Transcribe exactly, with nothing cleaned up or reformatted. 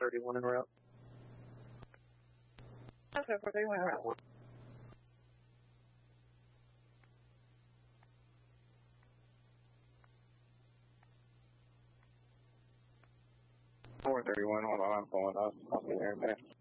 thirty-one en route. Okay, four thirty-one en route. four thirty-one, hold on, I'm pulling up. I'll be there in a minute.